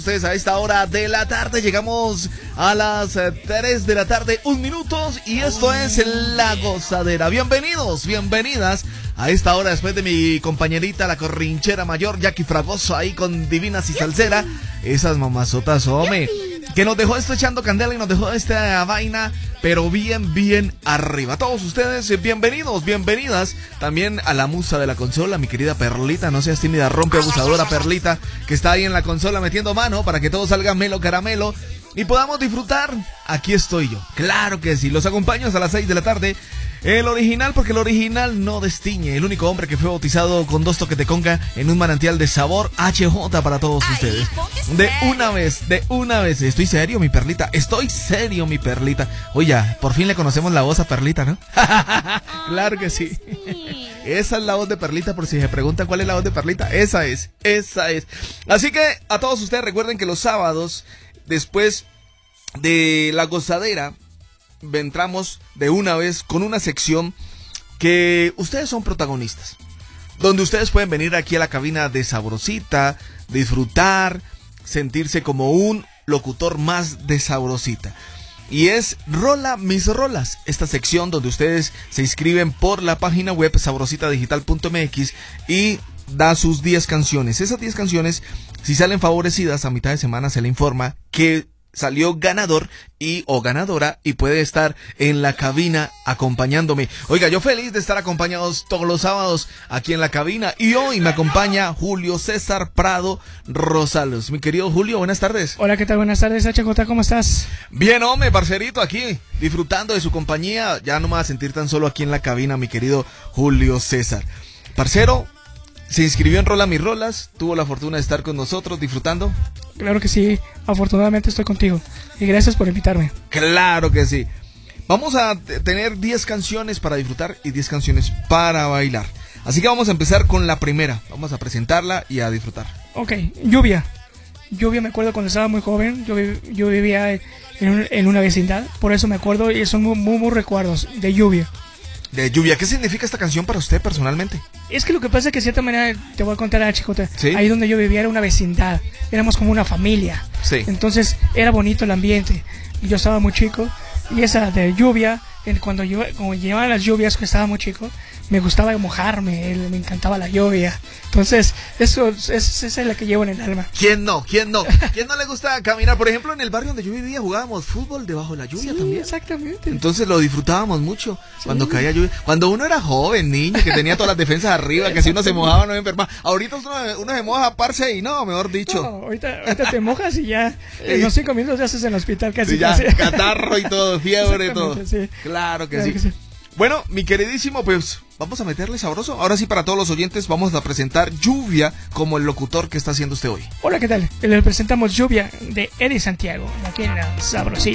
Ustedes a esta hora de la tarde, llegamos a las 3 de la tarde, 1 minuto, y esto es La Gozadera. Bienvenidos, bienvenidas a esta hora después de mi compañerita, la corrinchera mayor, Jackie Fragoso, ahí con Divinas y Salsera. Esas mamazotas, hombre, que nos dejó esto echando candela y nos dejó esta vaina, pero bien arriba. Todos ustedes, bienvenidos, bienvenidas también a la musa de la consola, mi querida Perlita, no seas tímida, rompe abusadora Perlita, que está ahí en la consola metiendo mano para que todo salga melo caramelo y podamos disfrutar. Aquí estoy yo, claro que sí, los acompaño hasta las 6 de la tarde. El original, porque el original no destiñe. El único hombre que fue bautizado con 2 toques de conga en un manantial de sabor. HJ para todos ustedes. De una vez. Estoy serio, mi Perlita. Estoy serio, mi Perlita. Oye, por fin le conocemos la voz a Perlita, ¿no? Claro que sí. Esa es la voz de Perlita, por si se preguntan cuál es la voz de Perlita. Esa es. Así que a todos ustedes recuerden que los sábados, después de La Gozadera, entramos de una vez con una sección que ustedes son protagonistas, donde ustedes pueden venir aquí a la cabina de Sabrosita, disfrutar, sentirse como un locutor más de Sabrosita. Y es Rola Mis Rolas, esta sección donde ustedes se inscriben por la página web sabrositadigital.mx y da sus 10 canciones. Esas 10 canciones, si salen favorecidas, a mitad de semana se le informa que salió ganador o ganadora y puede estar en la cabina acompañándome. Oiga, yo feliz de estar acompañados todos los sábados aquí en la cabina, y hoy me acompaña Julio César Prado Rosales. Mi querido Julio, buenas tardes. Hola, ¿qué tal? Buenas tardes, HJ, ¿cómo estás? Bien, hombre, parcerito, aquí disfrutando de su compañía. Ya no me va a sentir tan solo aquí en la cabina, mi querido Julio César. Parcero, se inscribió en Rola Mis Rolas, tuvo la fortuna de estar con nosotros disfrutando. Claro que sí, afortunadamente estoy contigo y gracias por invitarme. Claro que sí. Vamos a tener 10 canciones para disfrutar y 10 canciones para bailar. Así que vamos a empezar con la primera, vamos a presentarla y a disfrutar. Ok, Lluvia, me acuerdo cuando estaba muy joven, yo vivía en una vecindad, por eso me acuerdo y son muy recuerdos de Lluvia. De Lluvia, ¿qué significa esta canción para usted personalmente? Es que lo que pasa es que de cierta manera, te voy a contar a Chicota, ¿sí? Ahí donde yo vivía era una vecindad, éramos como una familia, sí. Entonces era bonito el ambiente, yo estaba muy chico, y esa de Lluvia, cuando llegaban las lluvias, que estaba muy chico, me gustaba mojarme, me encantaba la lluvia. Entonces, esa es la que llevo en el alma. ¿Quién no? ¿Quién no le gusta caminar? Por ejemplo, en el barrio donde yo vivía jugábamos fútbol debajo de la lluvia, sí, también. Exactamente. Entonces lo disfrutábamos mucho, sí, cuando caía lluvia. Cuando uno era joven, niño, que tenía todas las defensas arriba, que si uno se mojaba no se enfermaba. Ahorita uno se moja, parce, y no, mejor dicho. No, ahorita te mojas y ya en los 5 minutos ya estás en el hospital casi. Sí, ya, catarro y todo, fiebre y todo. Sí. Claro que sí. Bueno, mi queridísimo, pues vamos a meterle sabroso. Ahora sí, para todos los oyentes, vamos a presentar Lluvia como el locutor que está haciendo usted hoy. Hola, ¿qué tal? Le presentamos Lluvia de Eddie Santiago, aquí en la Sabrosita.